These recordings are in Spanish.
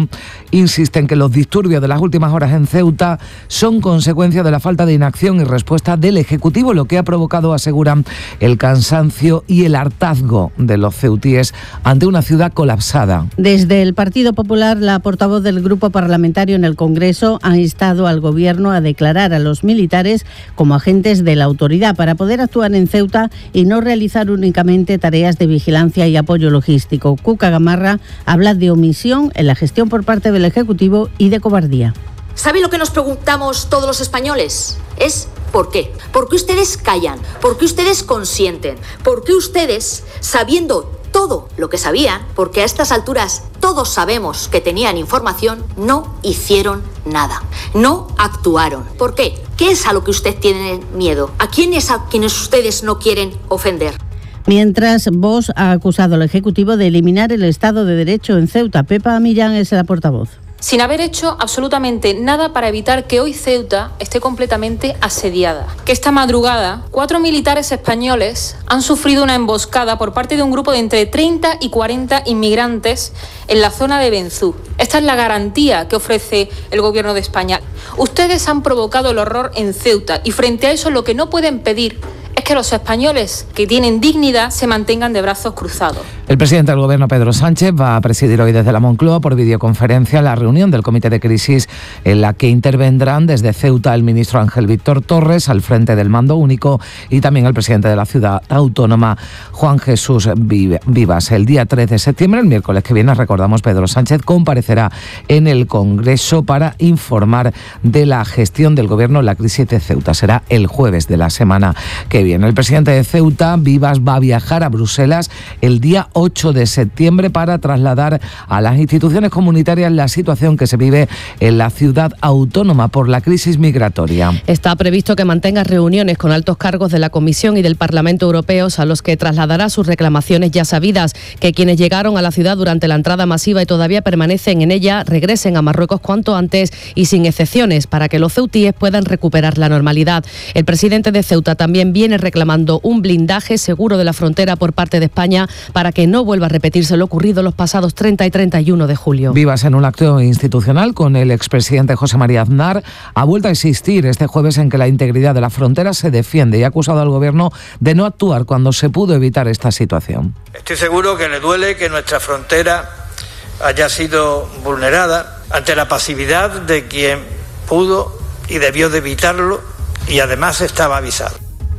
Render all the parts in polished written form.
oposición insisten que los disturbios de las últimas horas en Ceuta son consecuencia de la falta de inacción y respuesta del Ejecutivo, lo que ha provocado, aseguran, el cansancio y el hartazgo de los ceutíes ante una ciudad colapsada. Desde el Partido Popular, la portavoz del grupo parlamentario en el Congreso ha instado al Gobierno a declarar a los militares como agentes de la autoridad para poder actuar en Ceuta y no realizar únicamente tareas de vigilancia y apoyo logístico. Cuca Gamarra habla de omisión en la gestión por parte del Ejecutivo y de cobardía. ¿Sabe lo que nos preguntamos todos los españoles? Es ¿por qué? ¿Por qué ustedes callan? ¿Por qué ustedes consienten? ¿Por qué ustedes, sabiendo todo lo que sabían, porque a estas alturas todos sabemos que tenían información, no hicieron nada? No actuaron. ¿Por qué? ¿Qué es a lo que usted tiene miedo? ¿A quién es a quienes ustedes no quieren ofender? Mientras, Vox ha acusado al Ejecutivo de eliminar el Estado de Derecho en Ceuta. Pepa Millán es la portavoz. Sin haber hecho absolutamente nada para evitar que hoy Ceuta esté completamente asediada. Que esta madrugada 4 militares españoles han sufrido una emboscada por parte de un grupo de entre 30 y 40 inmigrantes en la zona de Benzú. Esta es la garantía que ofrece el Gobierno de España. Ustedes han provocado el horror en Ceuta y frente a eso lo que no pueden pedir es que los españoles que tienen dignidad se mantengan de brazos cruzados. El presidente del Gobierno, Pedro Sánchez, va a presidir hoy desde la Moncloa por videoconferencia la reunión del Comité de Crisis en la que intervendrán desde Ceuta el ministro Ángel Víctor Torres al frente del mando único y también el presidente de la ciudad autónoma, Juan Jesús Vivas. El día 3 de septiembre, el miércoles que viene, recordamos, Pedro Sánchez comparecerá en el Congreso para informar de la gestión del Gobierno en la crisis de Ceuta. Será el jueves de la semana que viene. El presidente de Ceuta, Vivas, va a viajar a Bruselas el día 8 de septiembre para trasladar a las instituciones comunitarias la situación que se vive en la ciudad autónoma por la crisis migratoria. Está previsto que mantenga reuniones con altos cargos de la Comisión y del Parlamento Europeos a los que trasladará sus reclamaciones ya sabidas, que quienes llegaron a la ciudad durante la entrada masiva y todavía permanecen en ella regresen a Marruecos cuanto antes y sin excepciones para que los ceutíes puedan recuperar la normalidad. El presidente de Ceuta también viene reclamando un blindaje seguro de la frontera por parte de España para que no vuelva a repetirse lo ocurrido los pasados 30 y 31 de julio. Vivas, en un acto institucional con el expresidente José María Aznar, ha vuelto a insistir este jueves en que la integridad de la frontera se defiende y ha acusado al Gobierno de no actuar cuando se pudo evitar esta situación. Estoy seguro que le duele que nuestra frontera haya sido vulnerada ante la pasividad de quien pudo y debió de evitarlo y además estaba avisado.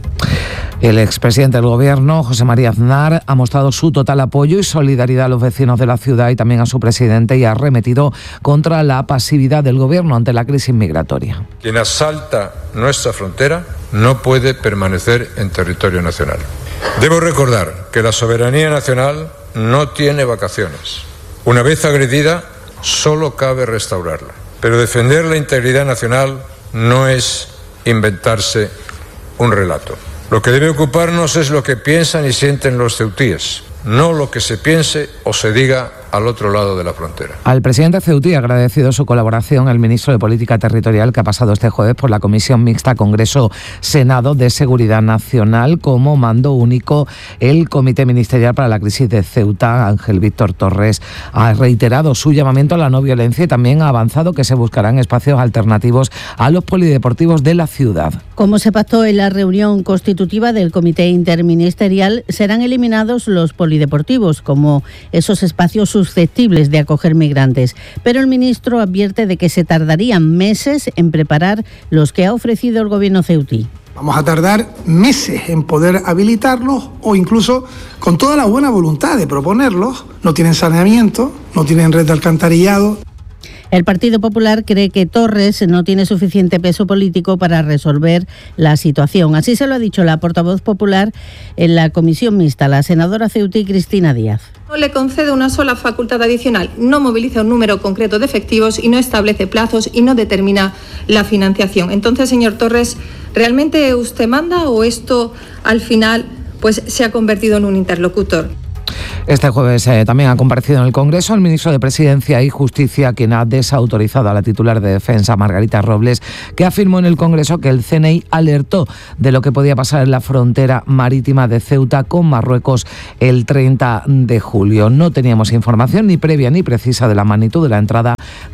El expresidente del Gobierno, José María Aznar, ha mostrado su total apoyo y solidaridad a los vecinos de la ciudad y también a su presidente y ha arremetido contra la pasividad del Gobierno ante la crisis migratoria. Quien asalta nuestra frontera no puede permanecer en territorio nacional. Debo recordar que la soberanía nacional no tiene vacaciones. Una vez agredida, solo cabe restaurarla. Pero defender la integridad nacional no es inventarse un relato. Lo que debe ocuparnos es lo que piensan y sienten los ceutíes, no lo que se piense o se diga al otro lado de la frontera. Al presidente ceutí ha agradecido su colaboración el ministro de Política Territorial que ha pasado este jueves por la Comisión Mixta Congreso-Senado de Seguridad Nacional como mando único. El Comité Ministerial para la Crisis de Ceuta, Ángel Víctor Torres, ha reiterado su llamamiento a la no violencia y también ha avanzado que se buscarán espacios alternativos a los polideportivos de la ciudad. Como se pactó en la reunión constitutiva del Comité Interministerial, serán eliminados los polideportivos como esos espacios susceptibles de acoger migrantes. Pero el ministro advierte de que se tardarían meses en preparar los que ha ofrecido el Gobierno ceutí. Vamos a tardar meses en poder habilitarlos o incluso con toda la buena voluntad de proponerlos. No tienen saneamiento, no tienen red de alcantarillado. El Partido Popular cree que Torres no tiene suficiente peso político para resolver la situación. Así se lo ha dicho la portavoz popular en la comisión mixta, la senadora ceutí Cristina Díaz. No le concede una sola facultad adicional, no moviliza un número concreto de efectivos y no establece plazos y no determina la financiación. Entonces, señor Torres, ¿realmente usted manda o esto al final pues se ha convertido en un interlocutor? Este jueves también ha comparecido en el Congreso el ministro de Presidencia y Justicia, quien ha desautorizado a la titular de Defensa, Margarita Robles, que afirmó en el Congreso que el CNI alertó de lo que podía pasar en la frontera marítima de Ceuta con Marruecos el 30 de julio. No teníamos información ni previa ni precisa de la magnitud de la entrada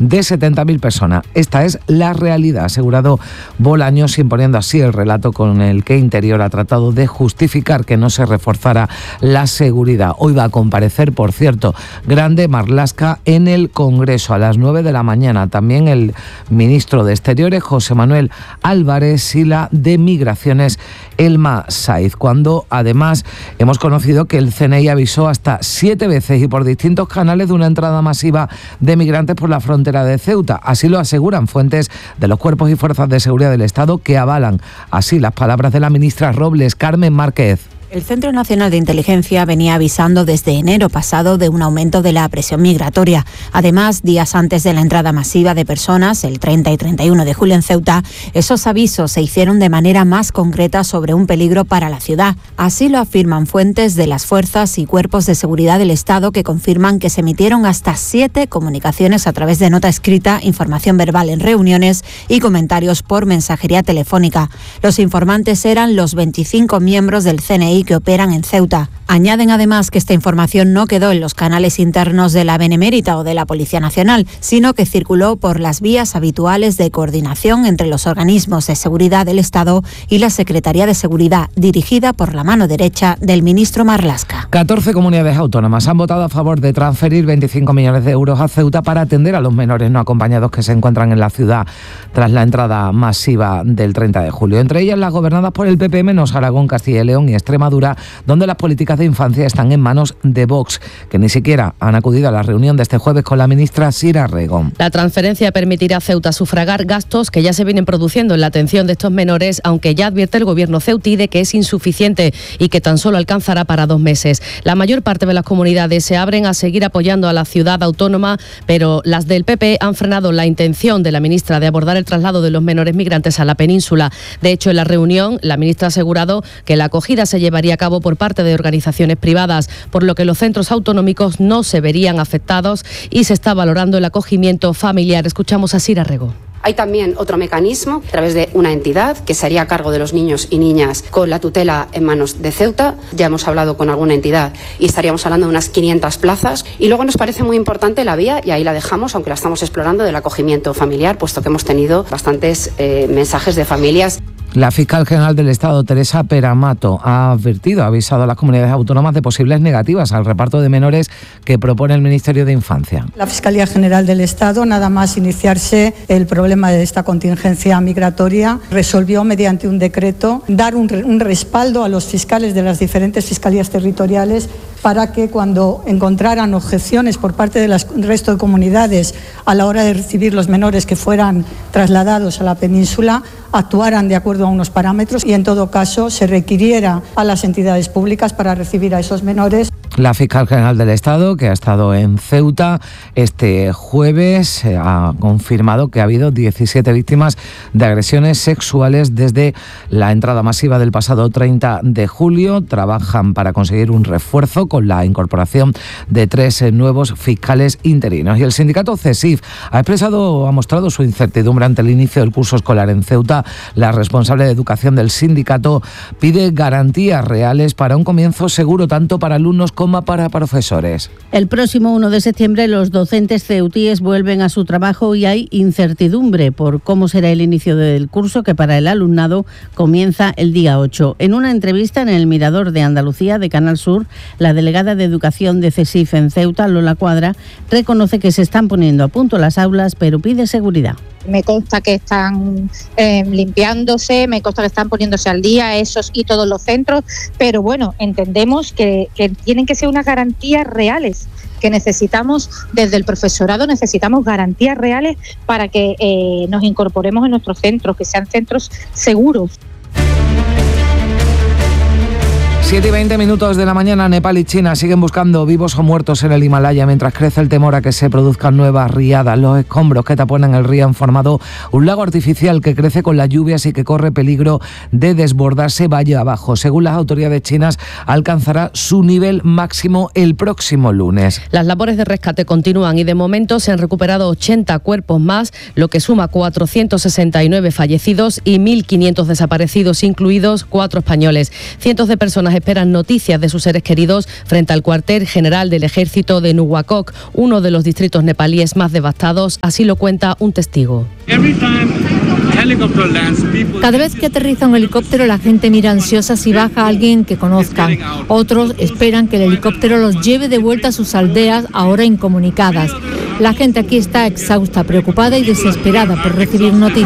de 70.000 personas. Esta es la realidad, ha asegurado Bolaños, imponiendo así el relato con el que Interior ha tratado de justificar que no se reforzara la seguridad. Hoy va a comparecer, por cierto, Grande Marlaska en el Congreso a las 9 de la mañana. También el ministro de Exteriores, José Manuel Álvarez, y la de Migraciones, Elma Saiz, cuando además hemos conocido que el CNI avisó hasta 7 veces y por distintos canales de una entrada masiva de migrantes por la frontera de Ceuta. Así lo aseguran fuentes de los cuerpos y fuerzas de seguridad del Estado, que avalan así las palabras de la ministra Robles. Carmen Márquez. El Centro Nacional de Inteligencia venía avisando desde enero pasado de un aumento de la presión migratoria. Además, días antes de la entrada masiva de personas, el 30 y 31 de julio en Ceuta, esos avisos se hicieron de manera más concreta sobre un peligro para la ciudad. Así lo afirman fuentes de las fuerzas y cuerpos de seguridad del Estado, que confirman que se emitieron hasta 7 comunicaciones a través de nota escrita, información verbal en reuniones y comentarios por mensajería telefónica. Los informantes eran los 25 miembros del CNI que operan en Ceuta. Añaden además que esta información no quedó en los canales internos de la Benemérita o de la Policía Nacional, sino que circuló por las vías habituales de coordinación entre los organismos de seguridad del Estado y la Secretaría de Seguridad, dirigida por la mano derecha del ministro Marlaska. 14 comunidades autónomas han votado a favor de transferir 25 millones de euros a Ceuta para atender a los menores no acompañados que se encuentran en la ciudad tras la entrada masiva del 30 de julio. Entre ellas las gobernadas por el PP, menos Aragón, Castilla y León y Extremadura, donde las políticas de infancia están en manos de Vox, que ni siquiera han acudido a la reunión de este jueves con la ministra Sira Rego. La transferencia permitirá a Ceuta sufragar gastos que ya se vienen produciendo en la atención de estos menores, aunque ya advierte el gobierno ceutí de que es insuficiente y que tan solo alcanzará para 2 meses. La mayor parte de las comunidades se abren a seguir apoyando a la ciudad autónoma, pero las del PP han frenado la intención de la ministra de abordar el traslado de los menores migrantes a la península. De hecho, en la reunión, la ministra ha asegurado que la acogida se llevaría a cabo por parte de organizaciones privadas, por lo que los centros autonómicos no se verían afectados y se está valorando el acogimiento familiar. Escuchamos a Sira Rego. Hay también otro mecanismo a través de una entidad que se haría cargo de los niños y niñas con la tutela en manos de Ceuta. Ya hemos hablado con alguna entidad y estaríamos hablando de unas 500 plazas. Y luego nos parece muy importante la vía, y ahí la dejamos, aunque la estamos explorando, del acogimiento familiar, puesto que hemos tenido bastantes mensajes de familias. La fiscal general del Estado, Teresa Peramato, ha avisado a las comunidades autónomas de posibles negativas al reparto de menores que propone el Ministerio de Infancia. La Fiscalía General del Estado, nada más iniciarse el problema de esta contingencia migratoria, resolvió mediante un decreto dar un respaldo a los fiscales de las diferentes fiscalías territoriales para que cuando encontraran objeciones por parte del resto de comunidades a la hora de recibir los menores que fueran trasladados a la península, actuaran de acuerdo a unos parámetros y en todo caso se requiriera a las entidades públicas para recibir a esos menores. La fiscal general del Estado, que ha estado en Ceuta este jueves, ha confirmado que ha habido 17 víctimas de agresiones sexuales desde la entrada masiva del pasado 30 de julio. Trabajan para conseguir un refuerzo con la incorporación de 3 nuevos fiscales interinos. Y el sindicato CESIF ha mostrado su incertidumbre ante el inicio del curso escolar en Ceuta. La responsable de educación del sindicato pide garantías reales para un comienzo seguro tanto para alumnos como para profesores. El próximo 1 de septiembre los docentes ceutíes vuelven a su trabajo y hay incertidumbre por cómo será el inicio del curso, que para el alumnado comienza el día 8. En una entrevista en el Mirador de Andalucía de Canal Sur, la delegada de Educación de CESIF en Ceuta, Lola Cuadra, reconoce que se están poniendo a punto las aulas, pero pide seguridad. Me consta que están limpiándose, me consta que están poniéndose al día esos y todos los centros, pero bueno, entendemos que tienen que ser unas garantías reales, que necesitamos desde el profesorado, necesitamos garantías reales para que nos incorporemos en nuestros centros, que sean centros seguros. 7:20 de la mañana, Nepal y China siguen buscando vivos o muertos en el Himalaya mientras crece el temor a que se produzcan nuevas riadas. Los escombros que taponan el río han formado un lago artificial que crece con las lluvias y que corre peligro de desbordarse valle abajo. Según las autoridades chinas, alcanzará su nivel máximo el próximo lunes. Las labores de rescate continúan y de momento se han recuperado 80 cuerpos más, lo que suma 469 fallecidos y 1.500 desaparecidos, incluidos 4 españoles. Cientos de personas esperan noticias de sus seres queridos frente al cuartel general del ejército de Nuwakot, uno de los distritos nepalíes más devastados, así lo cuenta un testigo. Cada vez que aterriza un helicóptero, la gente mira ansiosa si baja a alguien que conozcan. Otros esperan que el helicóptero los lleve de vuelta a sus aldeas, ahora incomunicadas. La gente aquí está exhausta, preocupada y desesperada por recibir noticias.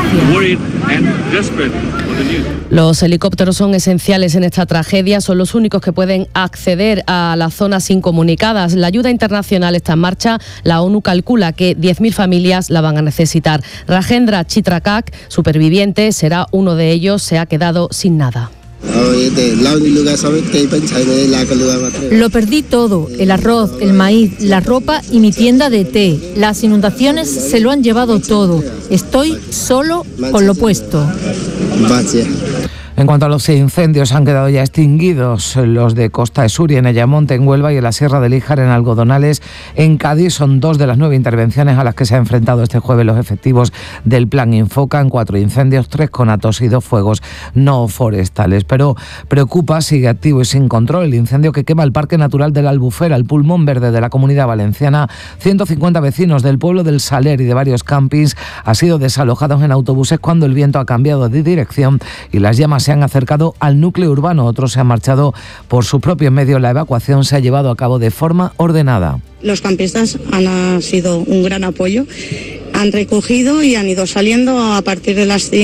Los helicópteros son esenciales en esta tragedia, son los únicos que pueden acceder a las zonas incomunicadas. La ayuda internacional está en marcha, la ONU calcula que 10.000 familias la van a necesitar. Rajendra Chitrakak, superviviente, será uno de ellos, se ha quedado sin nada. Lo perdí todo, el arroz, el maíz, la ropa y mi tienda de té. Las inundaciones se lo han llevado todo. Estoy solo con lo puesto. En cuanto a los incendios, han quedado ya extinguidos los de Costa de Sur y en Ayamonte, en Huelva, y en la Sierra de Líjar, en Algodonales, en Cádiz. Son 2 de las 9 intervenciones a las que se han enfrentado este jueves los efectivos del Plan Infoca, en 4 incendios, 3 conatos y 2 fuegos no forestales. Pero preocupa, sigue activo y sin control, el incendio que quema el Parque Natural de la Albufera, el pulmón verde de la Comunidad Valenciana. 150 vecinos del pueblo del Saler y de varios campings han sido desalojados en autobuses cuando el viento ha cambiado de dirección y las llamas se han acercado al núcleo urbano. Otros se han marchado por sus propios medios. La evacuación se ha llevado a cabo de forma ordenada. Los campistas han sido un gran apoyo. Han recogido y han ido saliendo. A partir de las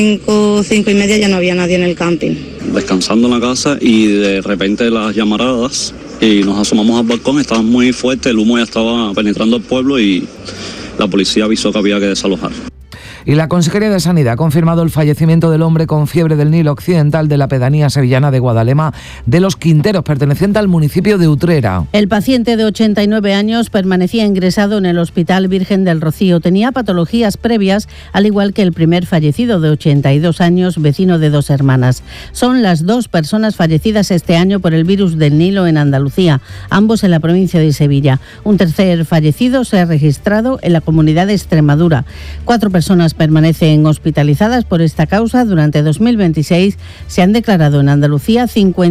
5:30 ya no había nadie en el camping. Descansando en la casa y de repente las llamaradas y nos asomamos al balcón, estaba muy fuerte, el humo ya estaba penetrando el pueblo y la policía avisó que había que desalojar. Y la Consejería de Sanidad ha confirmado el fallecimiento del hombre con fiebre del Nilo Occidental de la pedanía sevillana de Guadalema de los Quinteros, perteneciente al municipio de Utrera. El paciente de 89 años permanecía ingresado en el Hospital Virgen del Rocío. Tenía patologías previas, al igual que el primer fallecido de 82 años, vecino de 2 hermanas. Son las 2 personas fallecidas este año por el virus del Nilo en Andalucía, ambos en la provincia de Sevilla. Un tercer fallecido se ha registrado en la comunidad de Extremadura. 4 personas permanecen hospitalizadas por esta causa. Durante 2026 se han declarado en Andalucía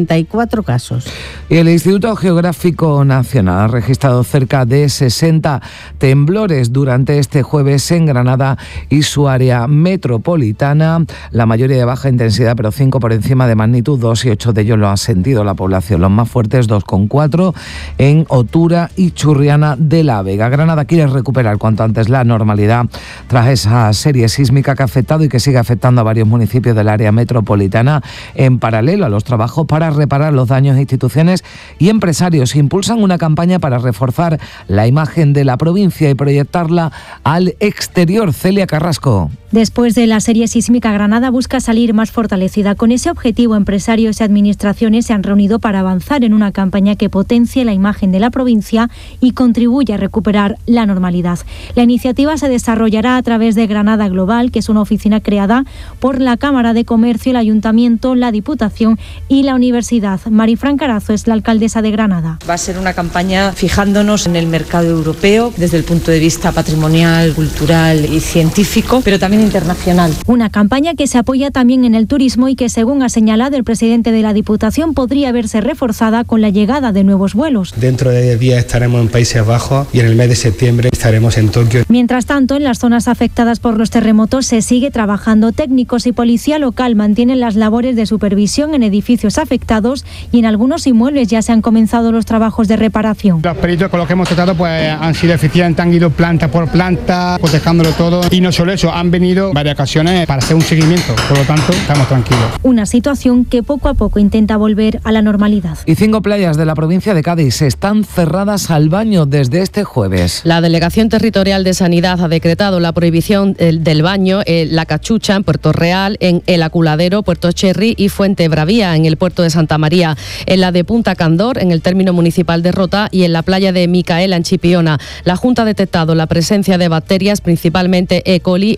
54 casos. Y el Instituto Geográfico Nacional ha registrado cerca de 60 temblores durante este jueves en Granada y su área metropolitana, la mayoría de baja intensidad, pero 5 por encima de magnitud 2, y 8 de ellos lo ha sentido la población. Los más fuertes 2,4 en Otura y Churriana de la Vega. Granada quiere recuperar cuanto antes la normalidad tras esa serie sísmica que ha afectado y que sigue afectando a varios municipios del área metropolitana. En paralelo a los trabajos para reparar los daños, instituciones y empresarios impulsan una campaña para reforzar la imagen de la provincia y proyectarla al exterior. Celia Carrasco. Después de la serie sísmica, Granada busca salir más fortalecida. Con ese objetivo, empresarios y administraciones se han reunido para avanzar en una campaña que potencie la imagen de la provincia y contribuya a recuperar la normalidad. La iniciativa se desarrollará a través de Granada Global, que es una oficina creada por la Cámara de Comercio, el Ayuntamiento, la Diputación y la Universidad. Marifran Carazo es la alcaldesa de Granada. Va a ser una campaña fijándonos en el mercado europeo desde el punto de vista patrimonial, cultural y científico, pero también internacional. Una campaña que se apoya también en el turismo y que, según ha señalado el presidente de la Diputación, podría verse reforzada con la llegada de nuevos vuelos. Dentro de 10 días estaremos en Países Bajos y en el mes de septiembre estaremos en Tokio. Mientras tanto, en las zonas afectadas por los terremotos se sigue trabajando. Técnicos y policía local mantienen las labores de supervisión en edificios afectados y en algunos inmuebles ya se han comenzado los trabajos de reparación. Los peritos con los que hemos tratado han sido eficientes, han ido planta por planta, cotejándolo todo, y no solo eso, han venido varias ocasiones para hacer un seguimiento, por lo tanto estamos tranquilos. Una situación que poco a poco intenta volver a la normalidad. Y 5 playas de la provincia de Cádiz están cerradas al baño desde este jueves. La Delegación Territorial de Sanidad ha decretado la prohibición del baño en La Cachucha, en Puerto Real, en El Aculadero, Puerto Cherry y Fuente Bravía, en el puerto de Santa María, en la de Punta Candor, en el término municipal de Rota, y en la playa de Micaela, en Chipiona. La Junta ha detectado la presencia de bacterias, principalmente E. coli, en estas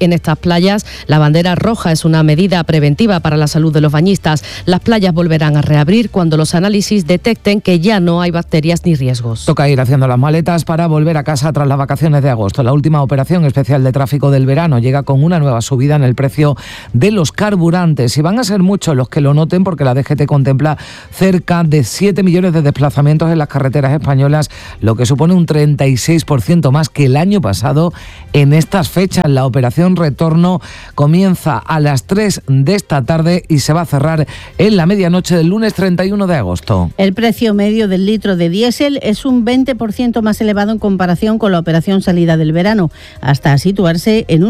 playas, la bandera roja es una medida preventiva para la salud de los bañistas. Las playas volverán a reabrir cuando los análisis detecten que ya no hay bacterias ni riesgos. Toca ir haciendo las maletas para volver a casa tras las vacaciones de agosto. La última operación especial de tráfico del verano llega con una nueva subida en el precio de los carburantes. Y van a ser muchos los que lo noten, porque la DGT contempla cerca de 7 millones de desplazamientos en las carreteras españolas, lo que supone un 36% más que el año pasado en estas fechas. La operación retorno comienza a las 3 de esta tarde y se va a cerrar en la medianoche del lunes 31 de agosto. El precio medio del litro de diésel es un 20% más elevado en comparación con la operación salida del verano, hasta situarse en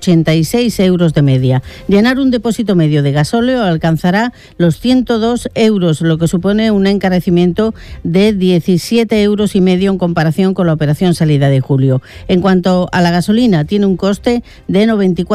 1,86 euros de media. Llenar un depósito medio de gasóleo alcanzará los 102 euros, lo que supone un encarecimiento de 17,5 euros en comparación con la operación salida de julio. En cuanto a la gasolina, tiene un coste de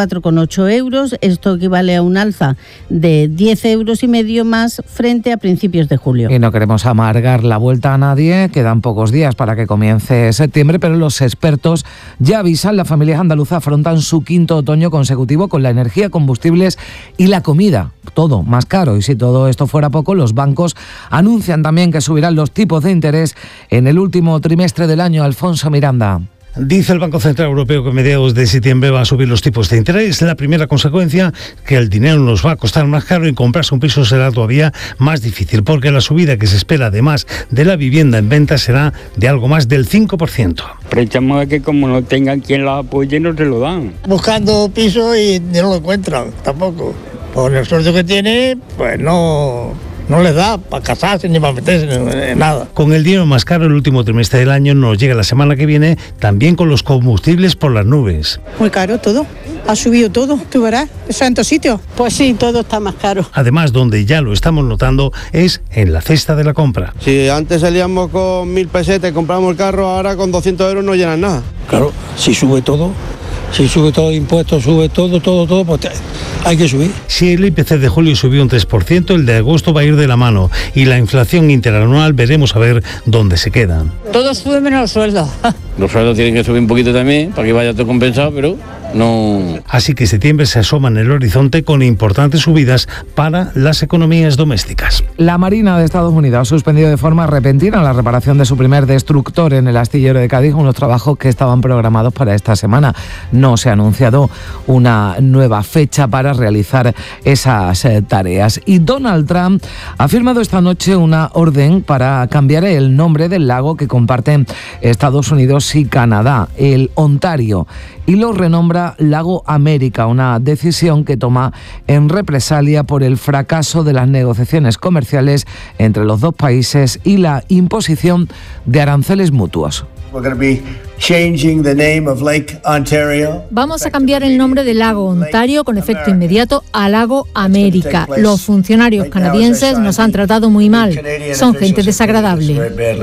94,8 euros. Esto equivale a un alza de 10,5 euros más frente a principios de julio. Y no queremos amargar la vuelta a nadie, quedan pocos días para que comience septiembre, pero los expertos ya avisan, las familias andaluzas afrontan su quinto otoño consecutivo con la energía, combustibles y la comida, todo más caro. Y si todo esto fuera poco, los bancos anuncian también que subirán los tipos de interés en el último trimestre del año. Alfonso Miranda. Dice el Banco Central Europeo que a mediados de septiembre va a subir los tipos de interés. La primera consecuencia, que el dinero nos va a costar más caro y comprarse un piso será todavía más difícil, porque la subida que se espera además de la vivienda en venta será de algo más del 5%. Préstamos que como no tengan quien los apoye no se lo dan. Buscando piso y no lo encuentran tampoco. Por el sueldo que tiene, pues no les da para casarse ni para meterse en nada. Con el dinero más caro, el último trimestre del año nos llega la semana que viene, también con los combustibles por las nubes. Muy caro todo, ha subido todo, tú verás, eso en todos sitios. Pues sí, todo está más caro. Además, donde ya lo estamos notando es en la cesta de la compra. Si antes salíamos con 1.000 pesetas y compramos el carro, ahora con 200 euros no llenan nada. Claro, si sube todo, impuestos, sube todo, pues hay que subir. Si el IPC de julio subió un 3%, el de agosto va a ir de la mano y la inflación interanual veremos a ver dónde se quedan. Todo sube menos los sueldos. Los sueldos tienen que subir un poquito también para que vaya todo compensado, pero no. Así que septiembre se asoma en el horizonte con importantes subidas para las economías domésticas. La Marina de Estados Unidos ha suspendido de forma repentina la reparación de su primer destructor en el astillero de Cádiz, unos trabajos que estaban programados para esta semana. No se ha anunciado una nueva fecha para realizar esas tareas. Y Donald Trump ha firmado esta noche una orden para cambiar el nombre del lago que comparten Estados Unidos y Canadá, el Ontario, y lo renombra Lago América, una decisión que toma en represalia por el fracaso de las negociaciones comerciales entre los dos países y la imposición de aranceles mutuos. Vamos a cambiar el nombre del lago Ontario con efecto inmediato a Lago América. Los funcionarios canadienses nos han tratado muy mal. Son gente desagradable.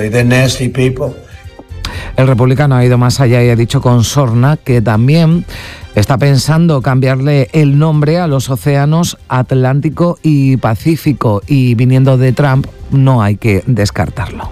El republicano ha ido más allá y ha dicho con sorna que también está pensando cambiarle el nombre a los océanos Atlántico y Pacífico, y viniendo de Trump no hay que descartarlo.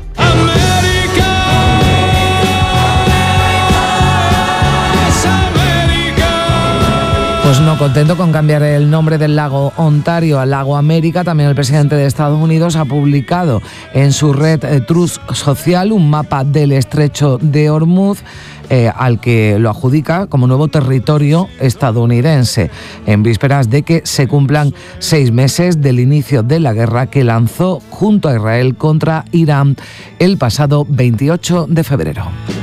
Pues no contento con cambiar el nombre del lago Ontario a Lago América, también el presidente de Estados Unidos ha publicado en su red Truth Social un mapa del estrecho de Hormuz, al que lo adjudica como nuevo territorio estadounidense, en vísperas de que se cumplan 6 meses del inicio de la guerra que lanzó junto a Israel contra Irán el pasado 28 de febrero.